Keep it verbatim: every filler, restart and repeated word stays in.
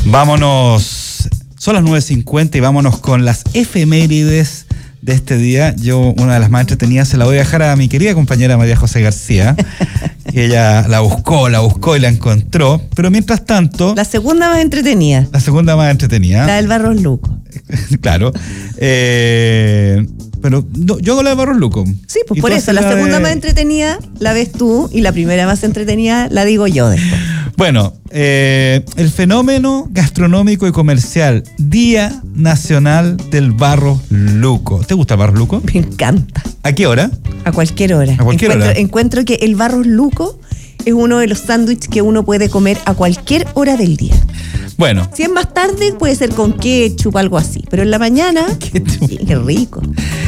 Vámonos, son las nueve cincuenta y vámonos con las efemérides de este día. Yo, una de las más entretenidas, se la voy a dejar a mi querida compañera María José García. Ella la buscó, la buscó y la encontró. Pero mientras tanto... La segunda más entretenida. La segunda más entretenida. La del Barros Luco. Claro. Eh, pero no, yo hago la de Barros Luco. Sí, pues por eso. La, la segunda de... más entretenida la ves tú y la primera más entretenida la digo yo después. Bueno, eh, el fenómeno gastronómico y comercial, Día Nacional del Barros Luco. ¿Te gusta el Barros Luco? Me encanta. ¿A qué hora? A cualquier hora. A cualquier encuentro, hora. Encuentro que el Barros Luco es uno de los sándwiches que uno puede comer a cualquier hora del día. Bueno. Si es más tarde, puede ser con ketchup, algo así. Pero en la mañana, ketchup. Sí, qué rico.